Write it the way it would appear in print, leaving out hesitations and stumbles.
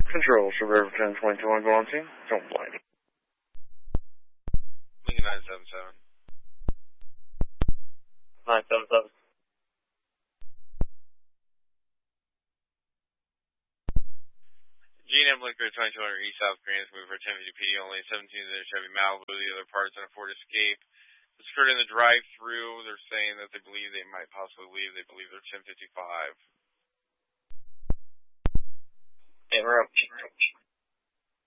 Control, Suburban 1022 go on team. Don't blame. Lincoln 977. 977. GM Liquor 2200 East South Grand move for 1050p, only 17 of the Chevy Malibu, the other parts on a Ford Escape. It's occurred in the drive-through. They're saying that they believe they might possibly leave. They believe they're 1055. Interrupt.